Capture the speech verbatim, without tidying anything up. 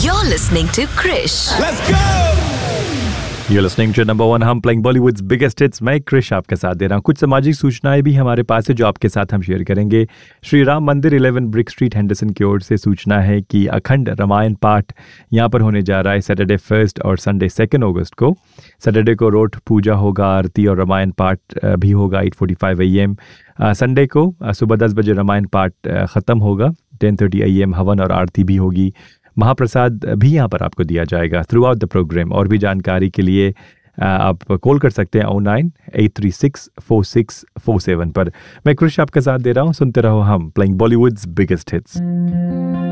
You're listening to Krish. Let's go! You're listening to number one हम playing Bollywood's biggest hits। मैं क्रिश आपके साथ दे रहा हूँ। कुछ सामाजिक सूचनाएं भी हमारे पास है जो आपके साथ हम शेयर करेंगे। श्री राम मंदिर इलेवन ब्रिक स्ट्रीट हेंडरसन की ओर से सूचना है कि अखंड रामायण पाठ यहाँ पर होने जा रहा है सैटरडे फर्स्ट और संडे सेकेंड अगस्त को। सैटरडे को रोट पूजा होगा, आरती और रामायण पाठ भी होगा eight forty five A M. Sunday को सुबह दस बजे रामायण पाठ ख़त्म होगा, टेन थर्टी ए एम हवन और आरती भी होगी। महाप्रसाद भी यहाँ पर आपको दिया जाएगा थ्रू आउट द प्रोग्राम। और भी जानकारी के लिए आप कॉल कर सकते हैं ओ nine eight three six four six four seven पर। मैं क्रिश आपके साथ दे रहा हूँ, सुनते रहो हम प्लेइंग बॉलीवुड्स बिगेस्ट हिट्स।